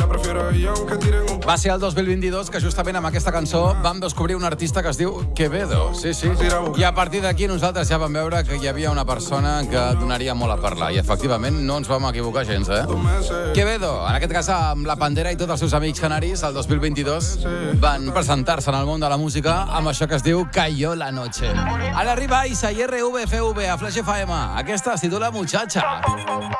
Va ser el 2022 que justament amb aquesta cançó vam descobrir un artista que es diu Quevedo. Sí. I a partir d'aquí nosaltres ja vam veure que hi havia una persona que donaria molt a parlar. I efectivament no ens vam equivocar gens, Quevedo, en aquest cas amb la Pandera i tots els seus amics canaris, el 2022 van presentar-se en el món de la música amb això que es diu Cayó la noche. Ara arriba Isa i RVFV a Flash FM. Aquesta es titula Muchacha.